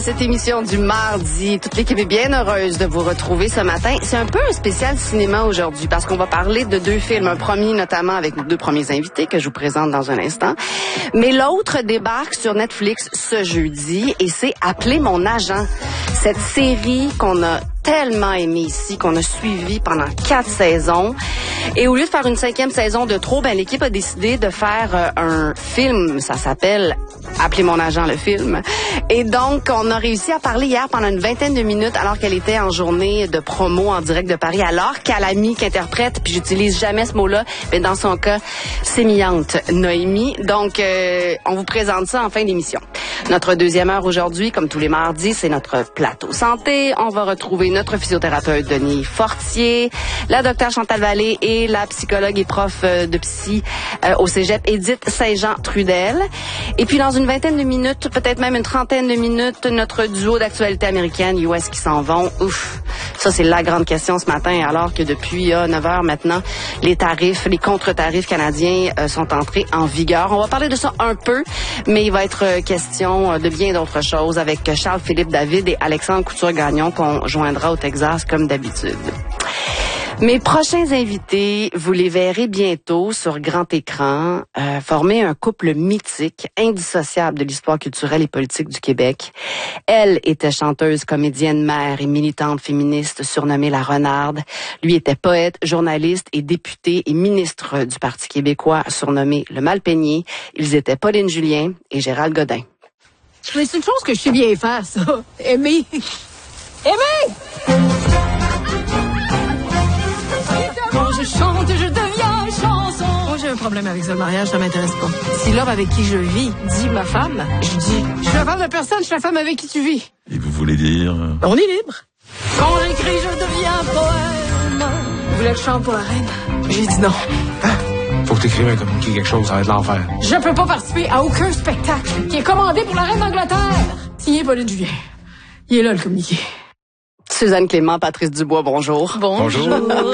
Cette émission du mardi, toute l'équipe est bien heureuse de vous retrouver ce matin. C'est un peu un spécial cinéma aujourd'hui parce qu'on va parler de deux films. Un premier notamment avec nos deux premiers invités que je vous présente dans un instant. Mais l'autre débarque sur Netflix ce jeudi et c'est Appeler mon agent. Cette série qu'on a tellement aimé ici, qu'on a suivi pendant 4 saisons. Et au lieu de faire une 5e saison de trop, l'équipe a décidé de faire un film. Ça s'appelle Appeler mon agent, le film. Et donc, on a réussi à parler hier pendant une 20aine de minutes alors qu'elle était en journée de promo en direct de Paris, alors qu'Alami qui interprète, puis j'utilise jamais ce mot-là, mais dans son cas, sémillante Noémie. Donc, on vous présente ça en fin d'émission. Notre deuxième heure aujourd'hui, comme tous les mardis, c'est notre plateau santé. On va retrouver notre physiothérapeute Denis Fortier, la docteure Chantal Vallée et la psychologue et prof de psy au cégep Édith Saint-Jean-Trudel. Et puis dans une 20aine de minutes, peut-être même une 30aine de minutes, notre duo d'actualité américaine, US qui s'en vont. Ouf, ça c'est la grande question ce matin, alors que depuis 9 heures maintenant, les tarifs, les contre-tarifs canadiens sont entrés en vigueur. On va parler de ça un peu, mais il va être question de bien d'autres choses avec Charles-Philippe David et Alexandre Couture-Gagnon qu'on joindra au Texas comme d'habitude. Mes prochains invités, vous les verrez bientôt sur grand écran, former un couple mythique, indissociable de l'histoire culturelle et politique du Québec. Elle était chanteuse, comédienne, mère et militante féministe surnommée la Renarde. Lui était poète, journaliste et député et ministre du Parti québécois surnommé le Malpeigné. Ils étaient Pauline Julien et Gérald Godin. Mais c'est une chose que je sais bien faire, ça. Aimer. Aimer! Quand je chante, je deviens chanson. Moi, j'ai un problème avec ça. Le mariage, ça m'intéresse pas. Si l'homme avec qui je vis dit ma femme, je dis, je suis la femme de personne, je suis la femme avec qui tu vis. Et vous voulez dire... On est libre. Quand j'écris, je deviens poème. Vous voulez que je chante pour la reine? J'ai dit non. Faut que t'écrives comme quelque chose, ça va être l'enfer. Je peux pas participer à aucun spectacle qui est commandé pour la reine d'Angleterre. Signé Pauline Julien. Il est là, le communiqué. Suzanne Clément, Patrice Dubois, bonjour. Bonjour.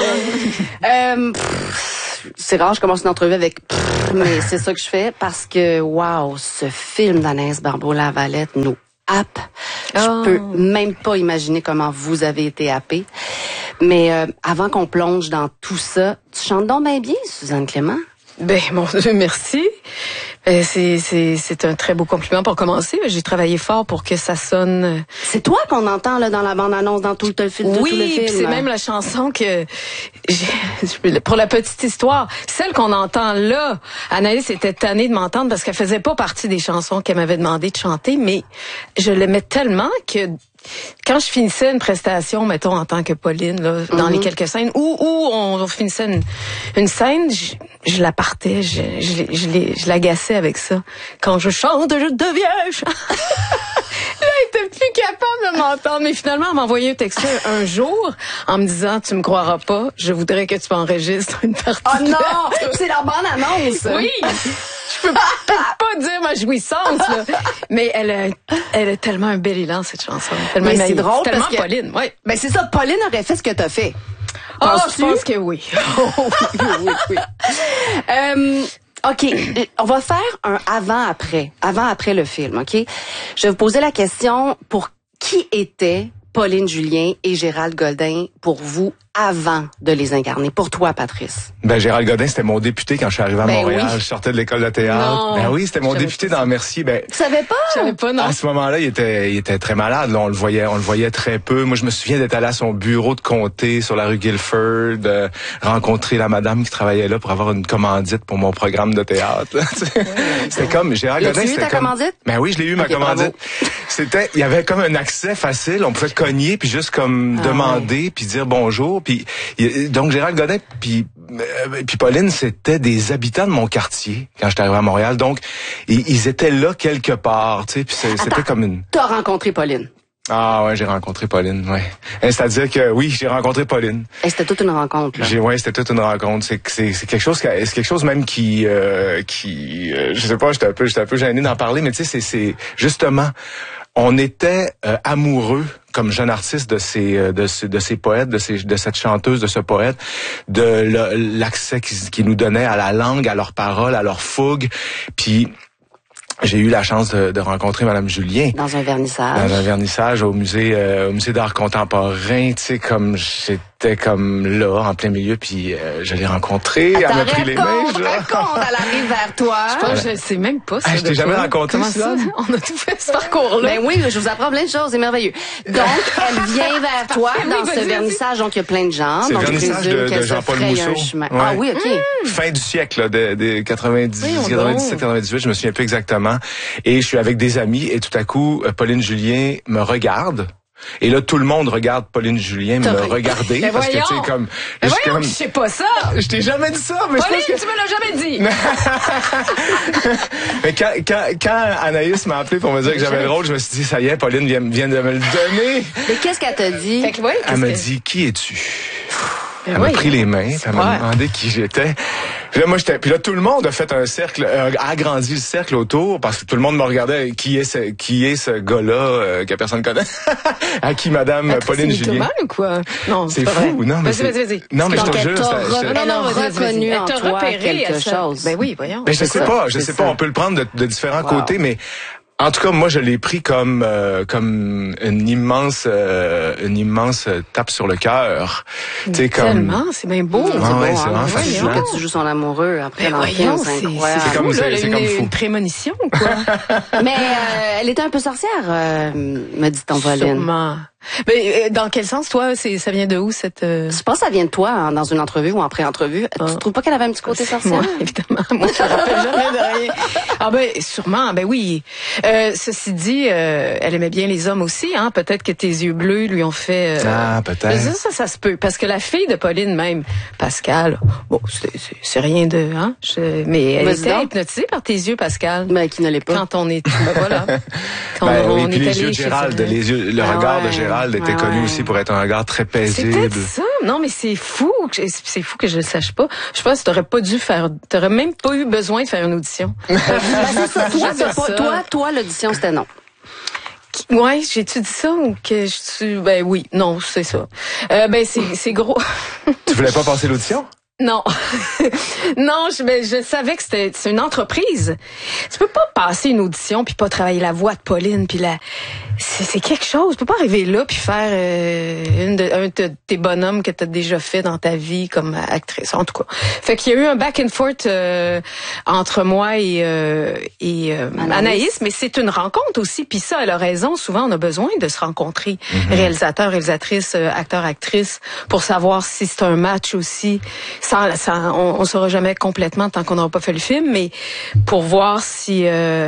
C'est rare, je commence une entrevue avec mais c'est ça que je fais parce que, wow, ce film d'Anaïs Barbeau-Lavalette nous happe. Je peux même pas imaginer comment vous avez été happé. Mais avant qu'on plonge dans tout ça, tu chantes donc bien, Suzanne Clément? Ben, mon Dieu, merci. C'est un très beau compliment pour commencer. J'ai travaillé fort pour que ça sonne... C'est toi qu'on entend là dans la bande-annonce, dans tout le film. Oui, c'est même la chanson que... Pour la petite histoire, celle qu'on entend là, Anaïs était tannée de m'entendre parce qu'elle faisait pas partie des chansons qu'elle m'avait demandé de chanter, mais je l'aimais tellement que... Quand je finissais une prestation, mettons en tant que Pauline, là, dans les quelques scènes, où on finissait une scène, je la partais, je l'agaçais avec ça. Quand je chante, je deviens... Là, elle était plus capable de m'entendre. Mais finalement, elle m'a envoyé un texto un jour en me disant, tu me croiras pas, je voudrais que tu enregistres une partie. Oh non! C'est la bonne annonce! Oui! Je peux pas dire ma jouissance, là. Mais elle a tellement un bel élan, cette chanson. Tellement mais c'est drôle tellement parce que... Pauline, oui. Ben c'est ça, Pauline aurait fait ce que t'as fait. Je pense que oui. Oui. OK, on va faire un avant-après le film, OK? Je vais vous poser la question pour qui était Pauline Julien et Gérald Godin pour vous avant de les incarner. Pour toi, Patrice. Ben, Gérald Godin, c'était mon député quand je suis arrivé à Montréal. Oui. Je sortais de l'école de théâtre. Non, ben oui, c'était mon député dans Mercier. Ben, tu savais pas? Je savais pas, non. À ce moment-là, il était très malade. Là, on le voyait très peu. Moi, je me souviens d'être allé à son bureau de comté sur la rue Guilford, rencontrer la madame qui travaillait là pour avoir une commandite pour mon programme de théâtre. C'était comme Gérald Godin. Tu as eu ta commandite? Ben oui, je l'ai eu, ma commandite. Bravo. Il y avait comme un accès facile. On pouvait cogner puis juste comme demander puis dire bonjour. Puis donc Gérald Godin puis Pauline, c'était des habitants de mon quartier quand j'étais arrivé à Montréal. Donc ils étaient là quelque part, tu sais. Puis c'était comme une... T'as rencontré Pauline? Ah ouais, j'ai rencontré Pauline, ouais. C'est-à-dire que oui, j'ai rencontré Pauline. Et c'était toute une rencontre, là. C'était toute une rencontre. C'est quelque chose même qui je sais pas, j'étais un peu gêné d'en parler, mais tu sais, c'est justement, on était amoureux comme jeune artiste de ces poètes, de cette chanteuse, de ce poète, de l'accès qu'ils nous donnaient à la langue, à leurs paroles, à leur fougue, puis j'ai eu la chance de rencontrer Madame Julien. Dans un vernissage. Dans un vernissage au musée d'art contemporain, tu sais, comme j'étais comme là, en plein milieu, puis je l'ai rencontrée, elle m'a pris les mains. Raconte, elle arrive vers toi. Je pense que je sais même pas ça. Je t'ai jamais raconté ça. On a tout fait ce parcours-là. Ben oui, je vous apprends plein de choses, c'est merveilleux. Donc, elle vient vers toi dans ce vernissage, donc il y a plein de gens. C'est donc le vernissage de Jean-Paul Mousseau. Ouais. Ah oui, OK. Fin du siècle, là, de 97, 98, je me souviens plus exactement. Et je suis avec des amis et tout à coup, Pauline Julien me regarde. Et là, tout le monde regarde Pauline Julien me regarder. Mais parce que, tu sais, comme... Mais voyons, je sais pas ça! Je t'ai jamais dit ça, mais Pauline, tu me l'as jamais dit! Mais quand Anaïs m'a appelé pour me dire que j'avais le rôle, je me suis dit, ça y est, Pauline vient de me le donner. Mais qu'est-ce qu'elle t'a dit? Elle m'a dit, qui es-tu? Elle m'a pris les mains, puis elle m'a demandé qui j'étais. Puis là, puis là, tout le monde a fait un cercle, a agrandi le cercle autour, parce que tout le monde me regardait, qui est ce gars-là que personne connaît, à qui Madame Pauline Julien. C'est ou quoi? Non, c'est fou, vrai. Non, mais vas-y. Non, mais donc, je te jure, elle a reconnu en toi quelque chose. Ben oui, voyons. Mais je sais pas, on peut le prendre de différents côtés, mais en tout cas, moi, je l'ai pris comme une immense tape sur le cœur. Tellement, c'est bien beau. C'est vraiment fascinant. fascinant. Que tu joues son amoureux après dans le film, c'est incroyable. C'est comme fou. Une prémonition, quoi. Mais elle était un peu sorcière, me dit ton Pauline. Sûrement. Mais dans quel sens, toi, ça vient de où cette... Je pense que ça vient de toi, dans une entrevue ou en pré-entrevue. Tu trouves pas qu'elle avait un petit côté sorcière? Moi, évidemment. Moi, je me rappelle jamais de rien. Ah ben, sûrement, ben oui. Ceci dit, elle aimait bien les hommes aussi, hein. Peut-être que tes yeux bleus lui ont fait... Ah, peut-être. Ça se peut. Parce que la fille de Pauline même, Pascal, bon, c'est rien de... Hein, mais elle était hypnotisée par tes yeux, Pascal. Ben, qui ne l'est pas. Quand on est... Ben voilà. Quand on est les yeux de Gérald, le regard de Gérald était connu aussi pour être un regard très paisible. C'est peut-être ça. Non, mais c'est fou que je le sache pas. Je pense que t'aurais même pas eu besoin de faire une audition. C'est ça. Toi, l'audition, c'était non. Ouais, j'ai-tu dit ça ou que ben oui, non, c'est ça. Ben c'est gros. Tu voulais pas passer l'audition? Non. Non, je savais que c'est une entreprise. Tu peux pas passer une audition puis pas travailler la voix de Pauline puis c'est quelque chose. Tu peux pas arriver là puis faire un de tes bonhommes que t'as déjà fait dans ta vie comme actrice. En tout cas. Fait qu'il y a eu un back and forth entre moi et Anaïs, mais c'est une rencontre aussi. Puis ça, elle a raison. Souvent, on a besoin de se rencontrer. Réalisateur, réalisatrice, acteur, actrice, pour savoir si c'est un match aussi. On saura jamais complètement tant qu'on n'aura pas fait le film, mais pour voir si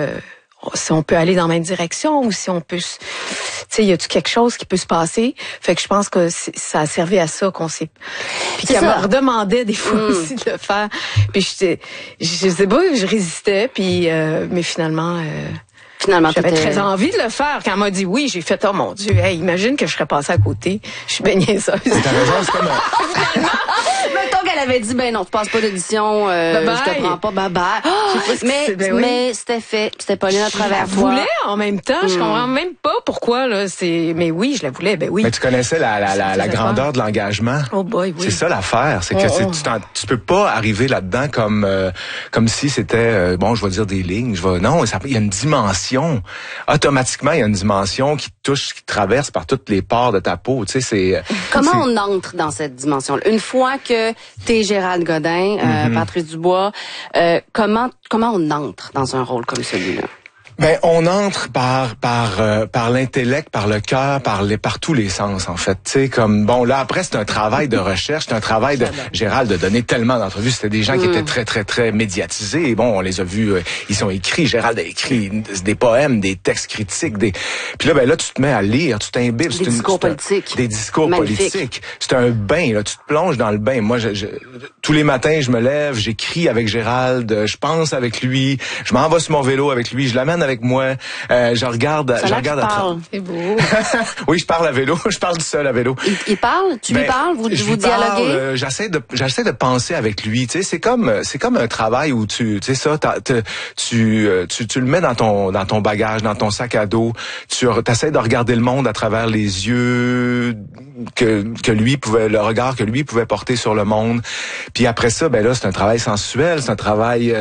on peut aller dans la même direction ou si on peut, tu sais, y a-tu quelque chose qui peut se passer. Fait que je pense que ça a servi à ça qu'on s'est, puis qu'elle me redemandait des fois aussi de le faire. Puis je sais pas, je résistais, puis mais finalement j'avais très envie de le faire. Quand elle m'a dit oui, j'ai fait, oh mon Dieu, hey, imagine que je serais passée à côté. Je suis bien niaiseuse. T'as raison, c'est comme Mettons qu'elle avait dit, ben non, tu passes pas d'audition, je te prends pas, bye-bye. Mais c'était fait, c'était Pauline à travers toi. Je la voulais en même temps, je comprends même pas pourquoi, là, mais oui, je la voulais, ben oui. Mais tu connaissais la grandeur de l'engagement. Oh boy, oui. C'est ça l'affaire, c'est que tu peux pas arriver là-dedans comme si c'était, bon, je vais dire des lignes, non, il y a une dimension. Automatiquement, il y a une dimension qui touche, qui traverse par toutes les pores de ta peau, tu sais, Comment on entre dans cette dimension-là? Une fois que t'es Gérald Godin, Patrice Dubois, comment on entre dans un rôle comme celui-là? Ben, on entre par l'intellect, par le cœur, par tous les sens, en fait. Tu sais, comme, bon, là, après, c'est un travail de recherche, c'est un travail de Gérald de donner tellement d'entrevues. C'était des gens qui étaient très, très, très médiatisés. Et bon, on les a vus, ils sont écrits. Gérald a écrit des poèmes, des textes critiques, puis là, ben, là, tu te mets à lire, tu t'imbibes. Des discours politiques. Des discours magnifiques. Politiques. C'est un bain, là. Tu te plonges dans le bain. Moi, tous les matins, je me lève, j'écris avec Gérald, je pense avec lui, je m'en vais sur mon vélo avec lui, je l'amène avec moi, je regarde à C'est beau. Oui, je parle à vélo, je parle du seul à vélo. Il parle, tu lui parles, vous dialoguez. J'essaie de penser avec lui, tu sais, c'est comme un travail où tu sais ça, tu le mets dans ton bagage, dans ton sac à dos, tu essaies de regarder le monde à travers les yeux que lui pouvait, le regard que lui pouvait porter sur le monde. Puis après ça, ben là, c'est un travail sensuel, c'est un travail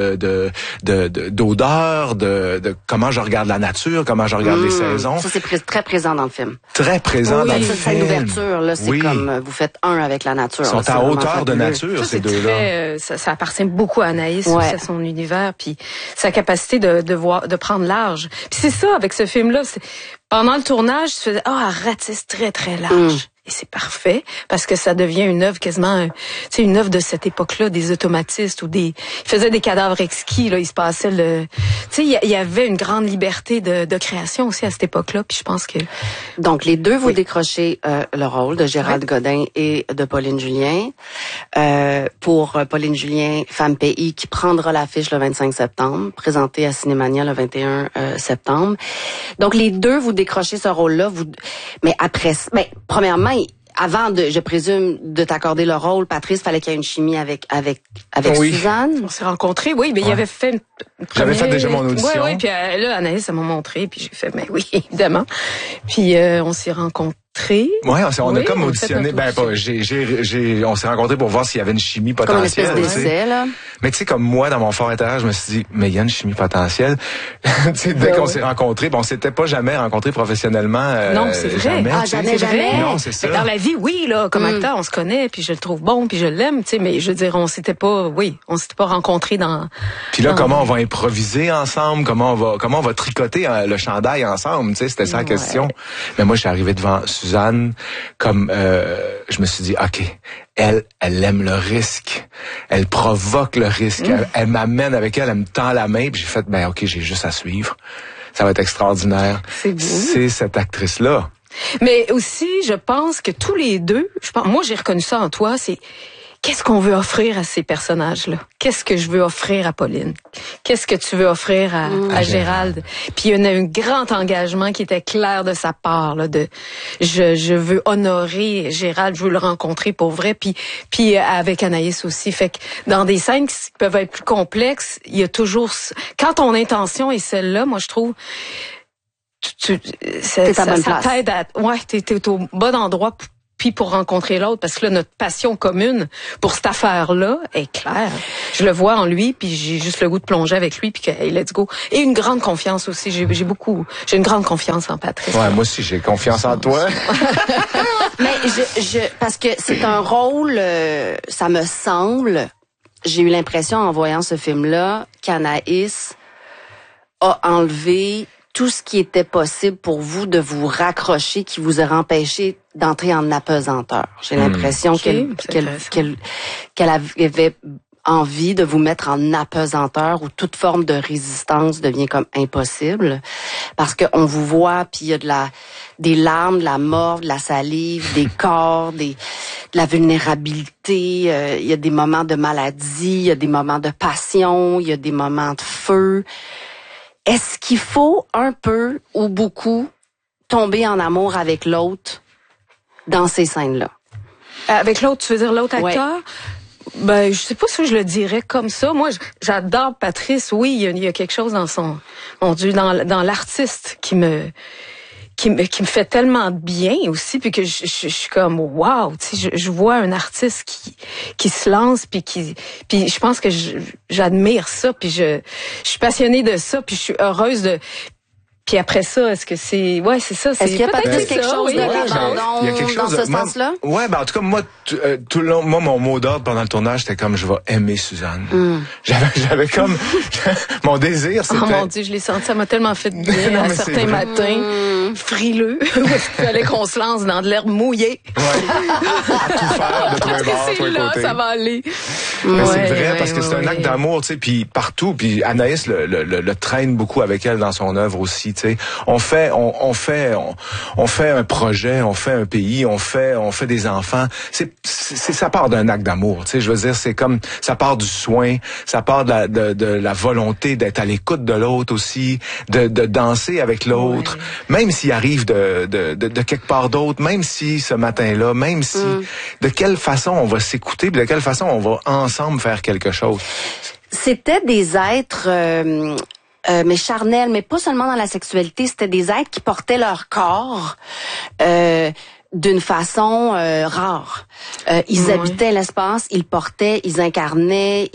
d'odeur, de comment je regarde la nature, comment je regarde les saisons. Ça, c'est très présent dans le film. Très présent dans le film. C'est une ouverture, là, c'est comme vous faites un avec la nature. Ils sont à hauteur de nature, ces deux-là. Ça appartient beaucoup à Anaïs, aussi à son univers, puis sa capacité de prendre large. Puis c'est ça, avec ce film-là, pendant le tournage, tu faisais, elle ratisse très, très large. Et c'est parfait, parce que ça devient une œuvre quasiment, une œuvre de cette époque-là, des automatistes ou ils faisaient des cadavres exquis, là, il se passait il y avait une grande liberté de création aussi à cette époque-là, puis je pense que... Donc, les deux, vous décrochez le rôle de Gérald Godin et de Pauline Julien. Pour Pauline Julien, Femme Pays, qui prendra l'affiche le 25 septembre, présentée à Cinémania le 21 septembre. Donc, les deux, vous décrochez ce rôle-là, mais après, premièrement, avant je présume, de t'accorder le rôle, Patrice, fallait qu'il y ait une chimie avec Suzanne. On s'est rencontrés, oui, mais il avait fait une première... J'avais fait déjà mon audition. Oui, puis là, Anaïs, elle m'a montré, puis j'ai fait, oui, évidemment. Puis on s'est rencontrés. Ouais, on a comme auditionné. On s'est rencontrés pour voir s'il y avait une chimie potentielle. Comme une espèce d'essai, là. Mais tu sais, comme moi, dans mon fort intérieur, je me suis dit, mais il y a une chimie potentielle. Dès qu'on s'est rencontrés, on s'était pas jamais rencontrés professionnellement. Non, c'est vrai. Jamais. Non, c'est ça. Dans la vie, oui, là, comme acteur, on se connaît, puis je le trouve bon, puis je l'aime, tu sais, mais je veux dire, on s'était pas rencontrés dans... Puis là, comment on va improviser ensemble? Comment on va tricoter le chandail ensemble? Tu sais, c'était ça la question. Mais moi, je suis arrivé devant Suzanne, comme je me suis dit, OK, elle aime le risque. Elle provoque le risque. Elle m'amène avec elle me tend la main, puis j'ai fait, OK, j'ai juste à suivre. Ça va être extraordinaire. C'est cette actrice-là. Mais aussi, je pense que tous les deux, moi j'ai reconnu ça en toi, c'est qu'est-ce qu'on veut offrir à ces personnages-là? Qu'est-ce que je veux offrir à Pauline? Qu'est-ce que tu veux offrir à Gérald? Puis il y a un grand engagement qui était clair de sa part, là, je veux honorer Gérald, je veux le rencontrer pour vrai, puis avec Anaïs aussi. Fait que dans des scènes qui peuvent être plus complexes, il y a toujours... Quand ton intention est celle-là, moi je trouve... ça t'aide à... Ouais, t'es au bon endroit puis pour rencontrer l'autre, parce que là, notre passion commune pour cette affaire-là est claire. Je le vois en lui, puis j'ai juste le goût de plonger avec lui, puis que, hey, let's go. Et une grande confiance aussi. J'ai une grande confiance en Patrice. Ouais, moi aussi, j'ai confiance en toi. Mais parce que c'est un rôle, ça me semble, j'ai eu l'impression en voyant ce film-là, qu'Anaïs a enlevé tout ce qui était possible pour vous de vous raccrocher, qui vous aurait empêché d'entrer en apesanteur. J'ai l'impression qu'elle avait envie de vous mettre en apesanteur où toute forme de résistance devient comme impossible, parce qu'on vous voit, puis il y a des larmes, de la morve, de la salive, des corps, de la vulnérabilité, il y a des moments de maladie, il y a des moments de passion, il y a des moments de feu. Est-ce qu'il faut un peu ou beaucoup tomber en amour avec l'autre dans ces scènes-là? Avec l'autre, tu veux dire l'autre acteur? Ouais. Je sais pas si je le dirais comme ça. Moi, j'adore Patrice. Oui, il y a quelque chose dans dans l'artiste qui me fait tellement bien aussi, puis que je suis comme wow, tu sais, je vois un artiste qui se lance, puis je pense que j'admire ça, puis je suis passionnée de ça, puis je suis heureuse de... Puis après ça, est-ce que c'est... Ouais, c'est ça. Est-ce qu'il y a peut-être quelque chose de l'abandon il y a quelque chose dans ce sens-là? Ouais, en tout cas, moi, tout le long, mon mot d'ordre pendant le tournage, c'était comme, je vais aimer Suzanne. J'avais comme... mon désir, c'était... Oh mon Dieu, je l'ai senti. Ça m'a tellement fait de bien à certains matins frileux, où est-ce qu'il fallait qu'on se lance dans de l'herbe mouillée. Ouais. À tout faire, de tous les bords, tous les côtés. Ça va aller. Mais c'est vrai, parce que c'est un acte d'amour, tu sais, puis partout. Puis Anaïs le traîne beaucoup avec elle dans son œuvre aussi, tu sais. On fait un projet, on fait un pays, on fait des enfants. Ça part d'un acte d'amour, tu sais. Je veux dire, c'est comme, ça part du soin, ça part de la volonté d'être à l'écoute de l'autre aussi, de danser avec l'autre, même s'il arrive de quelque part d'autre, même si ce matin-là, même si, de quelle façon on va s'écouter, de quelle façon on va ensemble faire quelque chose. C'était des êtres... mais charnels, mais pas seulement dans la sexualité, c'était des êtres qui portaient leur corps d'une façon rare. Ils habitaient l'espace, ils portaient, ils incarnaient,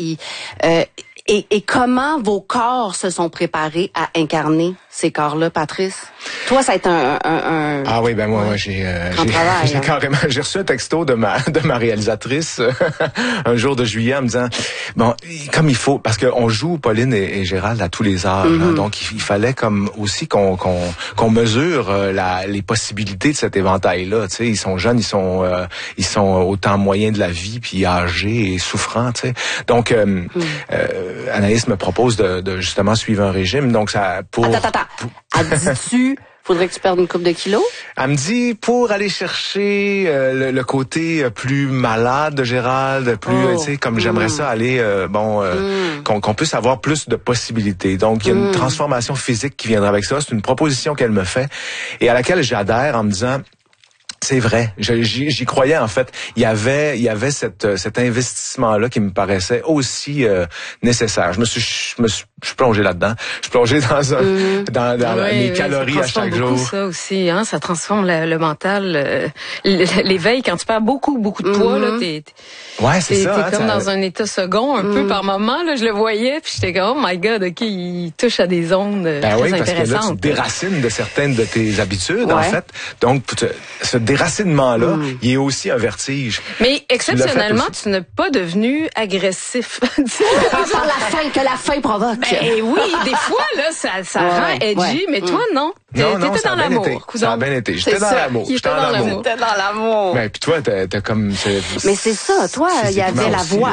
et comment vos corps se sont préparés à incarner ces corps-là, Patrice? Toi, ça a été un Ah oui, ben moi j'ai carrément j'ai reçu un texto de ma réalisatrice un jour de juillet en me disant bon, comme il faut, parce qu'on joue Pauline et Gérald à tous les âges, hein, donc il fallait comme aussi qu'on mesure les possibilités de cet éventail-là. Tu sais, ils sont jeunes, ils sont au temps moyen de la vie, puis âgés et souffrants. Tu sais, donc Anaïs me propose de justement suivre un régime, donc ça pour. Attends. Dis-tu, faudrait que tu perdes une couple de kilos? Elle me dit, pour aller chercher le côté plus malade de Gérald, plus, tu sais, comme j'aimerais ça aller, qu'on puisse avoir plus de possibilités. Donc, il y a une transformation physique qui viendra avec ça. C'est une proposition qu'elle me fait et à laquelle j'adhère en me disant, c'est vrai, j'y croyais en fait. Il y avait cet investissement-là qui me paraissait aussi nécessaire. Je suis plongé là-dedans. Je suis plongé dans mes calories à chaque jour. Ça aussi, hein, ça transforme le mental, l'éveil. Quand tu perds beaucoup de poids, là, t'es comme dans un état second un peu par moment. Là, je le voyais, puis j'étais comme oh my God, ok, il touche à des ondes très intéressantes. Parce que là, tu te déracines de certaines de tes habitudes, en fait. Donc, ce déracinement-là, il est aussi un vertige. Mais exceptionnellement, tu n'es pas devenu agressif. Par la faim provoque. Ben oui, des fois, là, ça rend edgy, mais toi, non. T'étais dans l'amour. Ça a bien été. J'étais dans l'amour. J'étais dans l'amour. Ben, puis toi, t'as comme... Mais c'est ça, toi, il y avait la voix.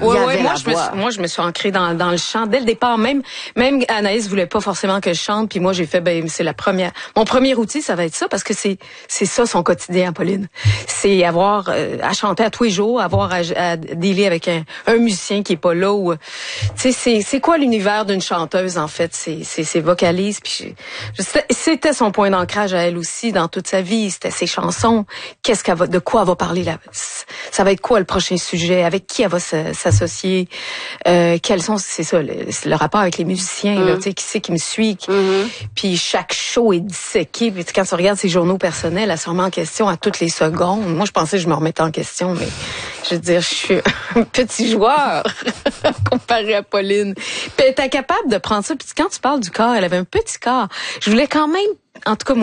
Moi, je me suis ancrée dans le chant. Dès le départ, même Anaïs voulait pas forcément que je chante, puis moi, j'ai fait, c'est mon premier outil, ça va être ça, parce que c'est ça son quotidien, Pauline. C'est avoir à chanter à tous les jours, avoir à dealer avec un musicien qui est pas là. Ou, tu sais, c'est quoi l'univers d'une chanteuse, en fait? C'est ses vocalises, puis c'était son point d'ancrage à elle aussi dans toute sa vie. C'était ses chansons. De quoi elle va parler là? Ça va être quoi le prochain sujet? Avec qui elle va s'associer? Quels sont, c'est ça, le rapport avec les musiciens, là, tu sais, qui c'est qui me suit? Puis chaque show est disséqué. Puis quand tu regardes ses journaux personnels, elle se remet en question à toutes les secondes. Moi, je pensais que je me remettais en question, mais je veux dire, je suis un petit joueur comparé à Pauline. Puis elle était capable de prendre ça. Puis quand tu parles du corps, elle avait un petit corps. Je voulais quand même, en tout cas,